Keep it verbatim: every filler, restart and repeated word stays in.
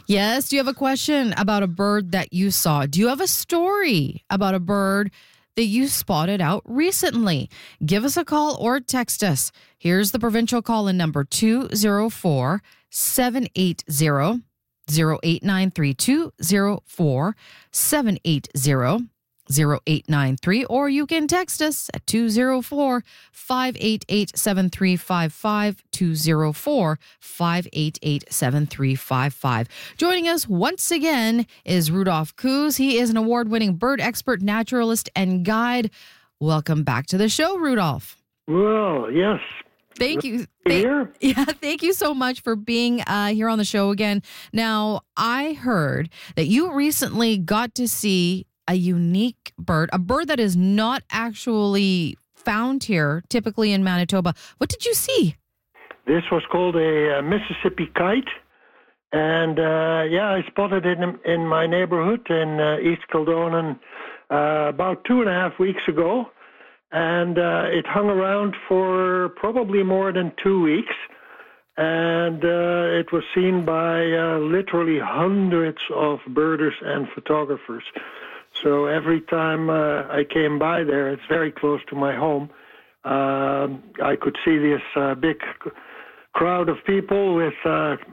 Yes. Do you have a question about a bird that you saw? Do you have a story about a bird that you spotted out recently? Give us a call or text us. Here's the provincial call-in number, two oh four, seven eight zero, zero eight nine three, two oh four, seven eight zero, zero eight nine three, or you can text us at two oh four, five eight eight, seven three five five, two oh four, five eight eight, seven three five five. Joining us once again is Rudolph Koos. He is an award-winning bird expert, naturalist, and guide. Welcome back to the show, Rudolph. Well, yes. Thank you. Thank, here? Yeah, thank you so much for being uh, here on the show again. Now, I heard that you recently got to see a unique bird, a bird that is not actually found here, typically in Manitoba. What did you see? This was called a uh, Mississippi kite. And, uh, yeah, I spotted it in, in my neighborhood in uh, East Kildonan uh, about two and a half weeks ago. And uh, it hung around for probably more than two weeks. And uh, it was seen by uh, literally hundreds of birders and photographers. So every time uh, I came by there, it's very close to my home, uh, I could see this uh, big crowd of people with uh,